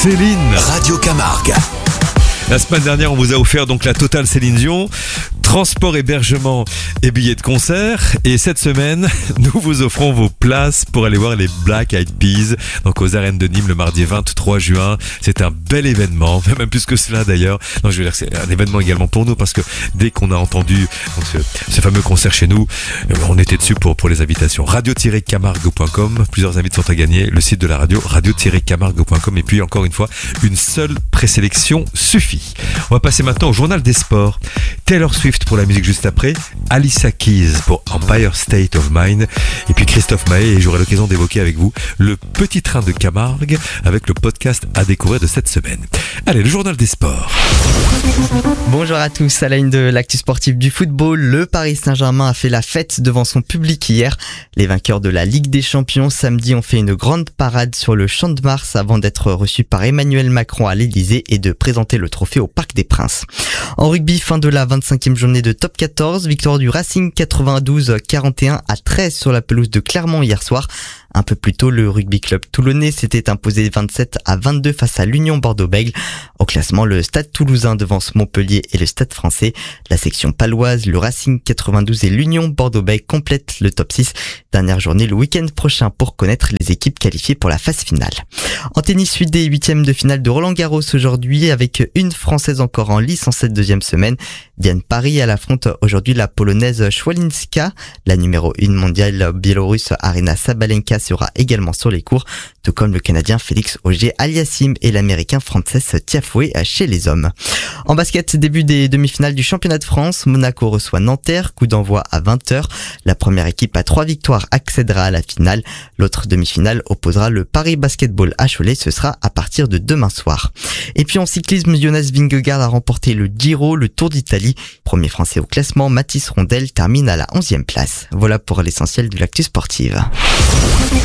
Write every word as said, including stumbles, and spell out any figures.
Céline. Radio Camargue. La semaine dernière, on vous a offert donc la totale Céline Dion, transport, hébergement et billets de concert. Et cette semaine, nous vous offrons vos places pour aller voir les Black Eyed Peas, donc aux arènes de Nîmes le mardi vingt-trois juin. C'est un bel événement, même plus que cela d'ailleurs. Non, je veux dire, c'est un événement également pour nous parce que dès qu'on a entendu donc, ce, ce fameux concert chez nous, on était dessus pour, pour les invitations. radio tiret camargue point com, plusieurs invités sont à gagner. Le site de la radio, radio tiret camargue point com. Et puis encore une fois, une seule présélection suffit. On va passer maintenant au journal des sports. Taylor Swift pour la musique juste après, Alicia Keys pour Empire State of Mind, et puis Christophe Maé, et j'aurai l'occasion d'évoquer avec vous le petit train de Camargue avec le podcast à découvrir de cette semaine. Allez, le journal des sports. Bonjour à tous, à la une de l'actu sportive du football, le Paris Saint-Germain a fait la fête devant son public hier. Les vainqueurs de la Ligue des Champions samedi ont fait une grande parade sur le Champ de Mars avant d'être reçus par Emmanuel Macron à l'Elysée et de présenter le trophée au Parc des Princes. En rugby, fin de la vingt-cinquième journée de top quatorze, victoire du Racing quatre-vingt-douze quarante et un à treize sur la pelouse de Clermont hier soir. Un peu plus tôt, le rugby club toulonnais s'était imposé vingt-sept à vingt-deux face à l'Union Bordeaux-Bègles. Au classement, le Stade toulousain devance Montpellier et le Stade français. La section paloise, le Racing quatre-vingt-douze et l'Union Bordeaux-Bègles complètent le top six. Dernière journée le week-end prochain pour connaître les équipes qualifiées pour la phase finale. En tennis, suite des huitièmes de finale de Roland-Garros aujourd'hui avec une Française encore en lice en cette deuxième semaine. Diane Paris, elle affronte aujourd'hui la Polonaise Schwalinska. La numéro un mondiale biélorusse Aryna Sabalenka sera également sur les cours, tout comme le Canadien Félix Auger-Aliassime et l'Américain Frances Tiafoe chez les hommes. En basket, début des demi-finales du championnat de France, Monaco reçoit Nanterre, coup d'envoi à vingt heures. La première équipe à trois victoires accédera à la finale. L'autre demi-finale opposera le Paris Basketball à Cholet, ce sera à partir de demain soir. Et puis en cyclisme, Jonas Vingegaard a remporté le Giro, le Tour d'Italie. Premier français au classement, Mathis Rondel termine à la onzième place. Voilà pour l'essentiel de l'actu sportive.